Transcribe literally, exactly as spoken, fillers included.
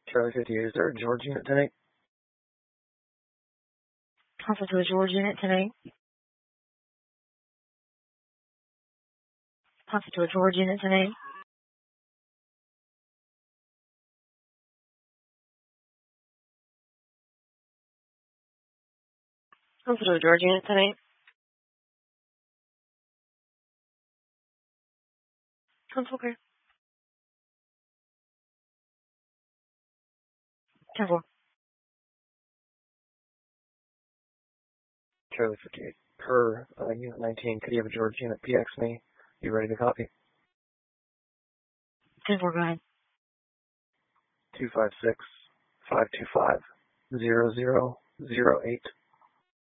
Charlie fifty-eight, is there a George unit tonight? Consult to a George unit tonight. Consult to a George unit tonight. Consult to a George unit tonight. Consult care. ten four. Charlie fifty-eight, per uh, unit nineteen, could you have a George unit P X me? You ready to copy? ten four, go ahead. two five six, five two five, zero zero zero eight.